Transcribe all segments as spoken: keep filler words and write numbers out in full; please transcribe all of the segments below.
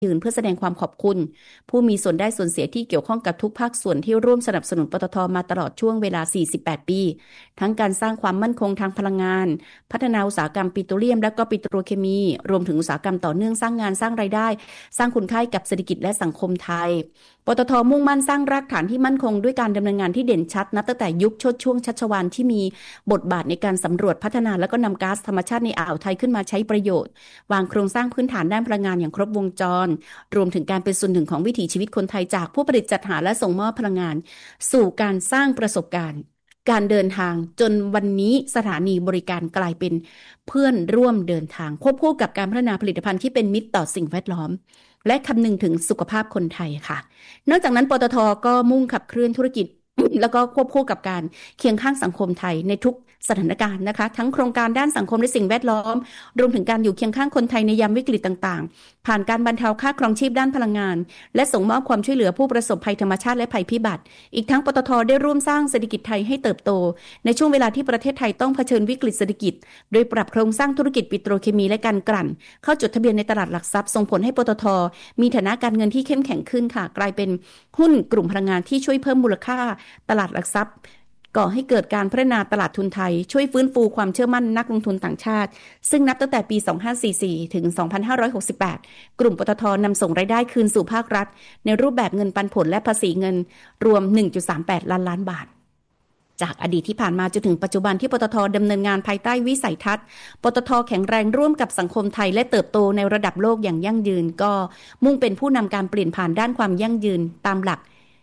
ยืนเพื่อแสดงความขอบคุณผู้มีส่วนได้ส่วนเสียที่เกี่ยวข้องกับทุกภาคส่วนที่ร่วมสนับสนุนปตท.มาตลอดช่วงเวลาสี่สิบแปดปีทั้งการสร้างความมั่นคงทางพลังงานพัฒนาอุตสาหกรรมปิโตรเลียมและก็ปิโตรเคมีรวมถึงอุตสาหกรรมต่อเนื่องสร้างงานสร้างรายได้สร้างคุณค่ากับเศรษฐกิจและสังคมไทยปตท.มุ่งมั่นสร้างรากฐานที่มั่นคงด้วยการดำเนินงานที่เด่นชัดนับตั้งแต่ยุคชดช่วงชัชวาลที่มีบทบาทในการสำรวจพัฒนาและก็นำก๊าซธรรมชาติในอ่าวไทยขึ้นมาใช้ประโยชน์วางโครงสร้างพื้นฐานด้านพลังงานอย่างครบวงจรรวมถึงการเป็นส่วนหนึ่งของวิถีชีวิตคนไทยจากผู้ผลิตจัดหาและส่งมอบพลังงานสู่การสร้างประสบการณ์การเดินทางจนวันนี้สถานีบริการกลายเป็นเพื่อนร่วมเดินทางควบคู่กับการพัฒนาผลิตภัณฑ์ที่เป็นมิตรต่อสิ่งแวดล้อมและคำนึงถึงสุขภาพคนไทยค่ะนอกจากนั้นปตท.ก็มุ่งขับเคลื่อนธุรกิจ แล้วก็ควบคู่กับการเคียงข้างสังคมไทยในทุกสถานการณ์นะคะทั้งโครงการด้านสังคมและสิ่งแวดล้อมรวมถึงการอยู่เคียงข้างคนไทยในยามวิกฤตต่างๆผ่านการบรรเทาค่าครองชีพด้านพลังงานและส่งมอบความช่วยเหลือผู้ประสบภัยธรรมชาติและภัยพิบัติอีกทั้งปตท.ได้ร่วมสร้างเศรษฐกิจไทยให้เติบโตในช่วงเวลาที่ประเทศไทยต้องเผชิญวิกฤตเศรษฐกิจโดยปรับโครงสร้างธุรกิจปิโตรเคมีและการกลั่นเข้าจดทะเบียนในตลาดหลักทรัพย์ส่งผลให้ปตท.มีฐานะการเงินที่เข้มแข็งขึ้นค่ะกลายเป็นหุ้นกลุ่มพลังงานที่ช่วยเพิ่มมูลค่าตลาดหลักทรัพย์ก่อให้เกิดการพัฒนาตลาดทุนไทยช่วยฟื้นฟูความเชื่อมั่นนักลงทุนต่างชาติซึ่งนับตั้งแต่ปีสองพันห้าร้อยสี่สิบสี่ถึงสองพันห้าร้อยหกสิบแปดกลุ่มปตท.นำส่งรายได้คืนสู่ภาครัฐในรูปแบบเงินปันผลและภาษีเงินรวม หนึ่งจุดสามแปด ล้านล้านบาทจากอดีตที่ผ่านมาจนถึงปัจจุบันที่ปตท.ดำเนินงานภายใต้วิสัยทัศน์ปตท.แข็งแรงร่วมกับสังคมไทยและเติบโตในระดับโลกอย่างยั่งยืนก็มุ่งเป็นผู้นำการเปลี่ยนผ่านด้านความยั่งยืนตามหลัก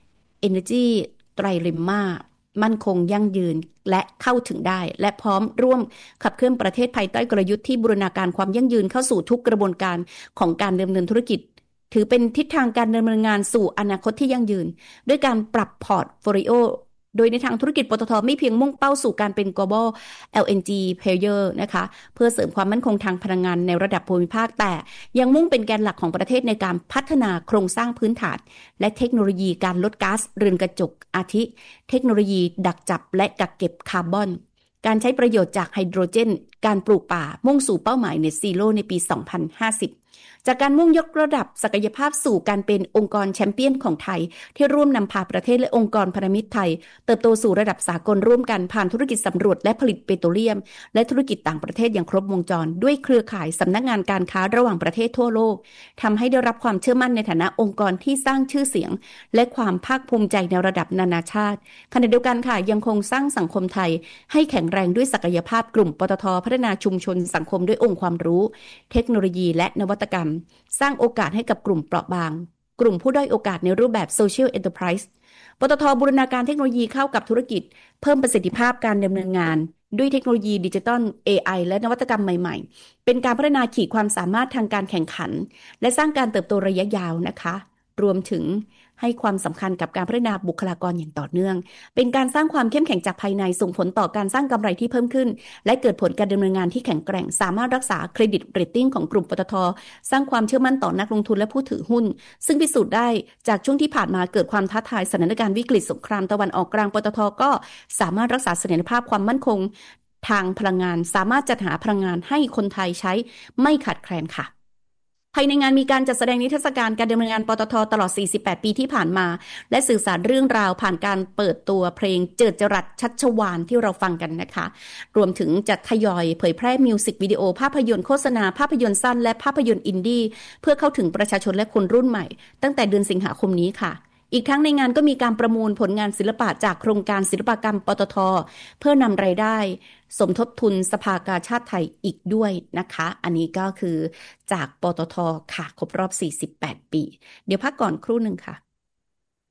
Energy Trilemmaมั่นคงยั่งยืนและเข้าถึงได้และพร้อมร่วมขับเคลื่อนประเทศภายใต้กลยุทธ์ที่บูรณาการความยั่งยืนเข้าสู่ทุกกระบวนการของการดำเนินธุรกิจถือเป็นทิศทางการดำเนินงานสู่อนาคตที่ยั่งยืนด้วยการปรับพอร์ตโฟลิโอโดยในทางธุรกิจปตท.ไม่เพียงมุ่งเป้าสู่การเป็น global แอล เอ็น จี player นะคะเพื่อเสริมความมั่นคงทางพลังงานในระดับภูมิภาคแต่ยังมุ่งเป็นแกนหลักของประเทศในการพัฒนาโครงสร้างพื้นฐานและเทคโนโลยีการลดก๊าซเรือนกระจกอาทิเทคโนโลยีดักจับและกักเก็บคาร์บอนการใช้ประโยชน์จากไฮโดรเจนการปลูกป่ามุ่งสู่เป้าหมาย Net Zero ในปี สองพันห้าสิบจากการมุ่งยกระดับศักยภาพสู่การเป็นองค์กรแชมเปี้ยนของไทยที่ร่วมนำพาประเทศและองค์กรพันธมิตรไทยเติบโตสู่ระดับสากลร่วมกันผ่านธุรกิจสำรวจและผลิตปิโตรเลียมและธุรกิจต่างประเทศอย่างครบวงจรด้วยเครือข่ายสำนักงานการค้าระหว่างประเทศทั่วโลกทำให้ได้รับความเชื่อมั่นในฐานะองค์กรที่สร้างชื่อเสียงและความภาคภูมิใจในระดับนานาชาติขณะเดียวกันค่ะยังคงสร้างสังคมไทยให้แข็งแรงด้วยศักยภาพกลุ่มปตท.พัฒนาชุมชนสังคมด้วยองค์ความรู้เทคโนโลยีและนวัตกรรมสร้างโอกาสให้กับกลุ่มเปราะบางกลุ่มผู้ด้อยโอกาสในรูปแบบ Social Enterprise ปตท.บูรณาการเทคโนโลยีเข้ากับธุรกิจเพิ่มประสิทธิภาพการดำเนินงานด้วยเทคโนโลยีดิจิทัล เอ ไอ และนวัตกรรมใหม่ๆเป็นการพัฒนาขีดความสามารถทางการแข่งขันและสร้างการเติบโตระยะยาวนะคะรวมถึงให้ความสำคัญกับการพัฒนาบุคลากรอย่างต่อเนื่องเป็นการสร้างความเข้มแข็งจากภายในส่งผลต่อการสร้างกำไรที่เพิ่มขึ้นและเกิดผลการดำเนินงานที่แข็งแกร่งสามารถรักษาเครดิตเรตติ้งของกลุ่มปตท.สร้างความเชื่อมั่นต่อนักลงทุนและผู้ถือหุ้นซึ่งพิสูจน์ได้จากช่วงที่ผ่านมาเกิดความท้าทายสถานการณ์วิกฤตสงครามตะวันออกกลางปตท.ก็สามารถรักษาเสถียรภาพความมั่นคงทางพลังงานสามารถจัดหาพลังงานให้คนไทยใช้ไม่ขาดแคลนค่ะภายในงานมีการจัดแสดงนิทรรศการการดำเนินงานปตท.ตลอดสี่สิบแปดปีที่ผ่านมาและสื่อสารเรื่องราวผ่านการเปิดตัวเพลงเจิดจรัสชัชวาลที่เราฟังกันนะคะรวมถึงจะทยอยเผยแพร่มิวสิกวิดีโอภาพยนตร์โฆษณาภาพยนตร์สั้นและภาพยนตร์อินดี้เพื่อเข้าถึงประชาชนและคนรุ่นใหม่ตั้งแต่เดือนสิงหาคมนี้ค่ะอีกทั้งในงานก็มีการประมูลผลงานศิลปะจากโครงการศิลปกรรมปตท.เพื่อนำรายได้สมทบทุนสภากาชาดไทยอีกด้วยนะคะอันนี้ก็คือจากปตท.ค่ะครบรอบสี่สิบแปดปีเดี๋ยวพักก่อนครู่หนึ่งค่ะ